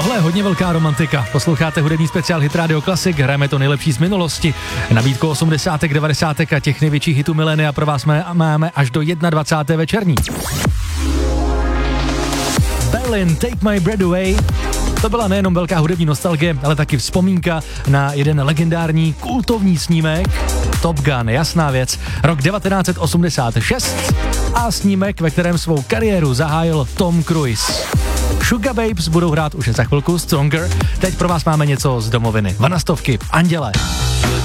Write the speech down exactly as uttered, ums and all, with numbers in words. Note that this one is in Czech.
Tohle je hodně velká romantika. Posloucháte hudební speciál Hit Radio Classic, hrajeme to nejlepší z minulosti. Nabídku osmdesátek, devadesátek a těch největších hitů milénia pro vás máme až do dvacáté první večerní. Berlin, Take My Breath Away. To byla nejenom velká hudební nostalgie, ale taky vzpomínka na jeden legendární kultovní snímek. Top Gun, jasná věc. Rok devatenáct set osmdesát šest a snímek, ve kterém svou kariéru zahájil Tom Cruise. Sugar Babes budou hrát už za chvilku Stronger. Teď pro vás máme něco z domoviny. Vanastovky, Anděle.